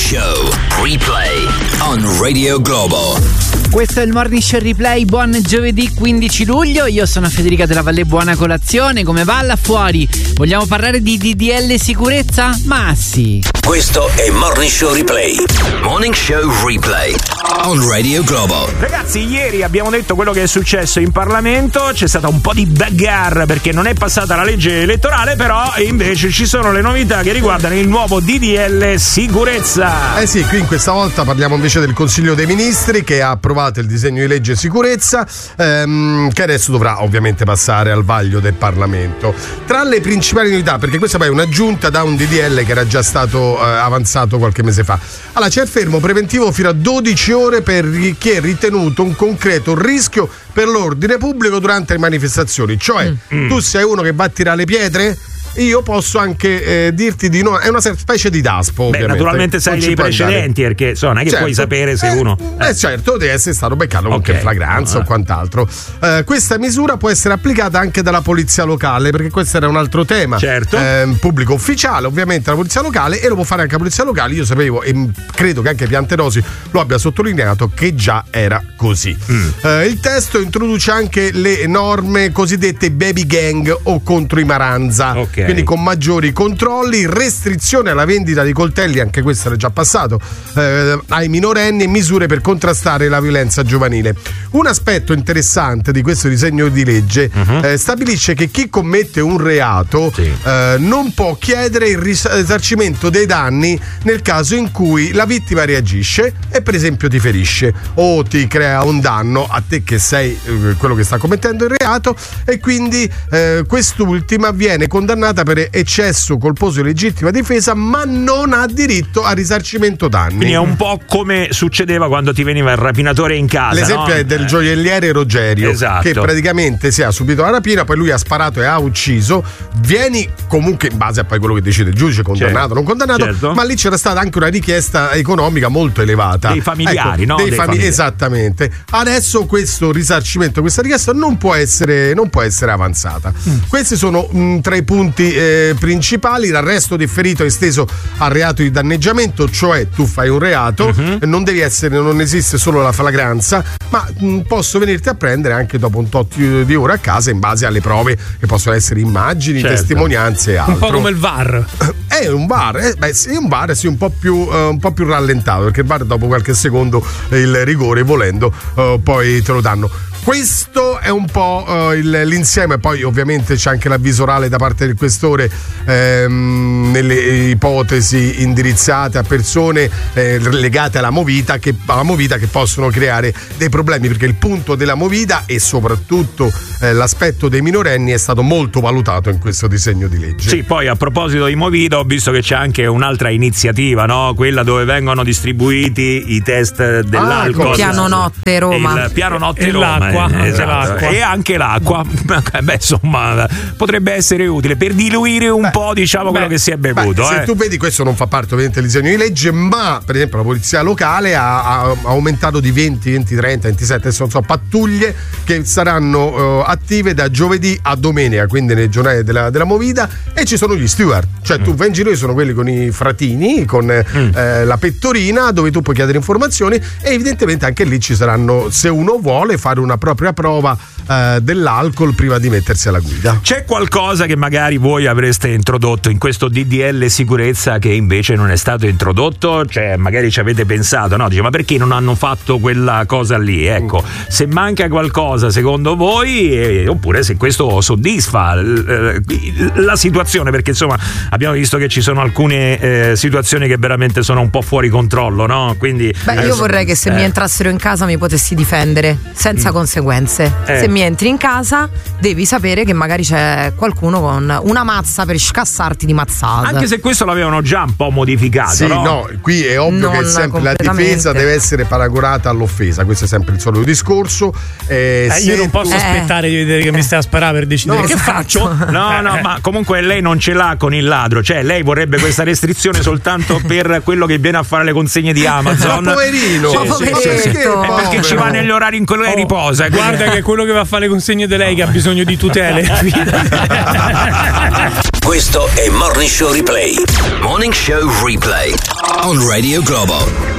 Show Replay on Radio Globo. Questo è il Morning Show Replay, buon giovedì 15 luglio, io sono Federica Della Valle, buona colazione, come va là fuori? Vogliamo parlare di DDL sicurezza? Ma sì! Questo è Morning Show Replay, Morning Show Replay on Radio Globo. Ragazzi, ieri abbiamo detto quello che è successo in Parlamento, c'è stata un po' di bagarre perché non è passata la legge elettorale, però invece ci sono le novità che riguardano il nuovo DDL sicurezza. Eh sì, qui questa volta parliamo invece del Consiglio dei Ministri che ha approvato il disegno di legge sicurezza che adesso dovrà ovviamente passare al vaglio del Parlamento. Tra le principali novità, perché questa poi è un'aggiunta da un DDL che era già stato avanzato qualche mese fa. Allora, c'è il fermo preventivo fino a 12 ore per chi è ritenuto un concreto rischio per l'ordine pubblico durante le manifestazioni. Cioè, tu sei uno che va a tirare le pietre? Io posso anche dirti di no, è una specie di DASPO. Ovviamente. Naturalmente sai dei precedenti, perché non è che puoi sapere se uno. Certo, deve essere stato beccato con flagranza o quant'altro. Questa misura può essere applicata anche dalla polizia locale, perché questo era un altro tema. Certo. Pubblico ufficiale, ovviamente la polizia locale, e lo può fare anche la polizia locale. Io sapevo, e credo che anche Piantedosi lo abbia sottolineato, che già era così. Il testo introduce anche le norme cosiddette baby gang o contro i maranza. Quindi con maggiori controlli, restrizione alla vendita di coltelli, anche questo era già passato, ai minorenni, e misure per contrastare la violenza giovanile. Un aspetto interessante di questo disegno di legge stabilisce che chi commette un reato non può chiedere il risarcimento dei danni nel caso in cui la vittima reagisce e per esempio ti ferisce o ti crea un danno a te che sei quello che sta commettendo il reato, e quindi quest'ultima viene condannata per eccesso colposo di legittima difesa, ma non ha diritto a risarcimento danni. Quindi è un po' come succedeva quando ti veniva il rapinatore in casa. L'esempio è del gioielliere Rogerio, che praticamente si ha subito la rapina, poi lui ha sparato e ha ucciso. Vieni comunque in base a poi quello che decide il giudice, condannato o non condannato, ma lì c'era stata anche una richiesta economica molto elevata dei familiari, no? Dei familiari. Esattamente. Adesso questo risarcimento, questa richiesta non può essere avanzata. Questi sono tra i punti principali. L'arresto differito è esteso al reato di danneggiamento, cioè tu fai un reato, non esiste solo la flagranza, ma posso venirti a prendere anche dopo un tot di ore a casa in base alle prove che possono essere immagini, testimonianze e altro. Un po' come il VAR. È un VAR, un VAR un po' più rallentato, perché il VAR dopo qualche secondo il rigore volendo poi te lo danno. Questo è un po' l'insieme. Poi ovviamente c'è anche l'avviso orale da parte del questore nelle ipotesi indirizzate a persone legate alla movida che possono creare dei problemi, perché il punto della movida e soprattutto l'aspetto dei minorenni è stato molto valutato in questo disegno di legge. Sì, poi a proposito di movida ho visto che c'è anche un'altra iniziativa, no? Quella dove vengono distribuiti i test dell'alcol. Piano Notte Roma. Il Piano Notte Roma. Esatto. E anche l'acqua. Beh, insomma, potrebbe essere utile per diluire un po', diciamo, quello che si è bevuto. Se tu vedi, questo non fa parte ovviamente del disegno di legge, ma per esempio la polizia locale ha aumentato di 20, 30, 27, adesso non so, pattuglie che saranno attive da giovedì a domenica, quindi nelle giornate della movida, e ci sono gli steward, cioè tu vai in giro, sono quelli con i fratini, con la pettorina, dove tu puoi chiedere informazioni, e evidentemente anche lì ci saranno, se uno vuole fare una propria prova dell'alcol prima di mettersi alla guida. C'è qualcosa che magari voi avreste introdotto in questo DDL sicurezza che invece non è stato introdotto? Cioè magari ci avete pensato, no? Dice, ma perché non hanno fatto quella cosa lì? Ecco, se manca qualcosa secondo voi, oppure se questo soddisfa la situazione, perché insomma abbiamo visto che ci sono alcune situazioni che veramente sono un po' fuori controllo, no? Quindi io vorrei che se mi entrassero in casa mi potessi difendere senza conseguenze. Se mi entri in casa devi sapere che magari c'è qualcuno con una mazza per scassarti di mazzata. Anche se questo l'avevano già un po' modificato, sì, no, qui è ovvio che sempre la difesa deve essere paragonata all'offesa, questo è sempre il solito discorso. Io non posso aspettare di vedere che mi stai a sparare per decidere che faccio. No, ma comunque lei non ce l'ha con il ladro, cioè lei vorrebbe questa restrizione soltanto per quello che viene a fare le consegne di Amazon. Ma poverino, perché ci va negli orari in cui lei riposa. Guarda che quello che va a fare le consegne di lei che ha bisogno di tutele. Questo è Morning Show Replay. Morning Show Replay on Radio Globo.